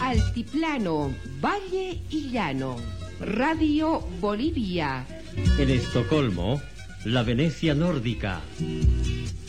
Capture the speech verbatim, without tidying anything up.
Altiplano, Valle y Llano. Radio Bolivia. En Estocolmo, la Venecia nórdica.